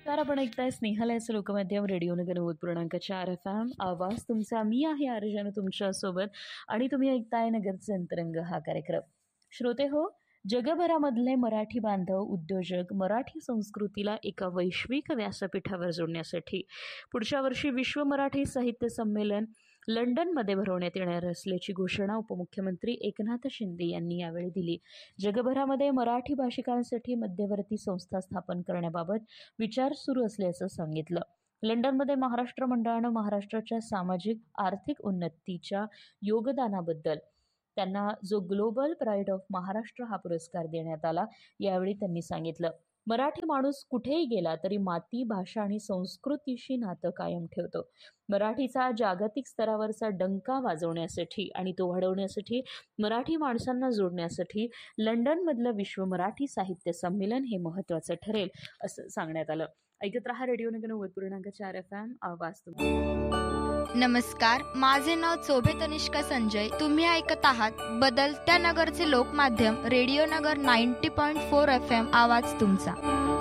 तर आपण ऐकताय स्नेहालयाचं लोकमाध्यम रेडिओ नगर 90.4 FM. आवाज तुमचा. मी आहे अर्जन तुमच्यासोबत आणि तुम्ही ऐकताय नगरचे अंतरंग हा कार्यक्रम. श्रोते हो, जगभरामधले मराठी बांधव, उद्योजक मराठी संस्कृतीला एका वैश्विक व्यासपीठावर जोडण्यासाठी पुढच्या वर्षी विश्व मराठी साहित्य संमेलन लंडनमध्ये भरवण्यात येणार असल्याची घोषणा उपमुख्यमंत्री एकनाथ शिंदे यांनी यावेळी दिली. जगभरामध्ये मराठी भाषिकांसाठी मध्यवर्ती संस्था स्थापन करण्याबाबत विचार सुरू असल्याचं सांगितलं. लंडनमध्ये महाराष्ट्र मंडळानं महाराष्ट्राच्या सामाजिक आर्थिक उन्नतीच्या योगदानाबद्दल त्यांना जो ग्लोबल प्राईड ऑफ महाराष्ट्र हा पुरस्कार देण्यात आला. यावेळी त्यांनी सांगितलं, मराठी माणूस कुठेही गेला तरी माती, भाषा आणि संस्कृतीशी नातं कायम ठेवतो. मराठीचा जागतिक स्तरावरचा डंका वाजवण्यासाठी आणि तो वाढवण्यासाठी, मराठी माणसांना जोडण्यासाठी लंडनमधलं विश्व मराठी साहित्य संमेलन हे महत्त्वाचं ठरेल असं सांगण्यात आलं. ऐकत रहा रेडिओ नगर 90.4 FM. आवाज तुमचा. नमस्कार, माझे नाव चोभे तनिष्का संजय. तुम्ही ऐकत आहात बदलत्या नगरचे लोकमाध्यम रेडिओ नगर 90.4 FM. आवाज तुमचा.